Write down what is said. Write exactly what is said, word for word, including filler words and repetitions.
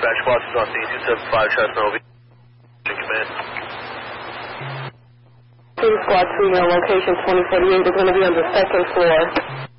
Dispatch Boston on scene, two seven five Cessna, over. Command. Team Squad two, your location twenty forty-eight is going to be on the second floor.